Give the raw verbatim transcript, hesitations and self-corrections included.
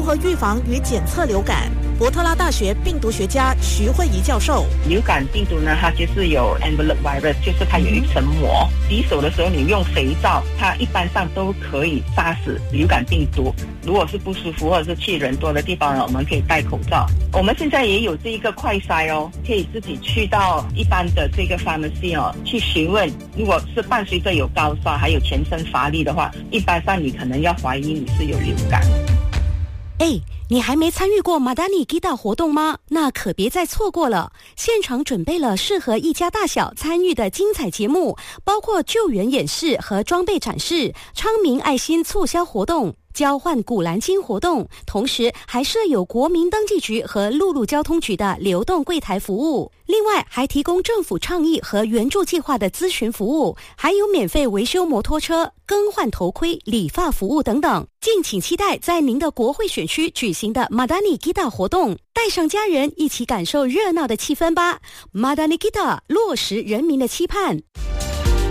何预防与检测流感？伯特拉大学病毒学家徐慧仪教授， 流感病毒呢，它就是有 envelope virus， 就是它有一层膜。洗手的时候你用肥皂，它一般上都可以杀死流感病毒。如果是不舒服或者是去人多的地方呢，我们可以戴口罩。我们现在也有这一个快筛哦，可以自己去到一般的这个 pharmacy 哦，去询问。如果是伴随着有高烧还有全身乏力的话，一般上你可能要怀疑你是有流感。 哎，你还没参与过 Madani Gita 活动吗？那可别再错过了。现场准备了适合一家大小参与的精彩节目，包括救援演示和装备展示、昌明爱心促销活动、交换古兰经活动，同时还设有国民登记局和陆路交通局的流动柜台服务。另外还提供政府倡议和援助计划的咨询服务，还有免费维修摩托车、更换头盔、理发服务等等。敬请期待在您的国会选区举行的 Madani Gita 活动，带上家人一起感受热闹的气氛吧。Madani Gita 落实人民的期盼。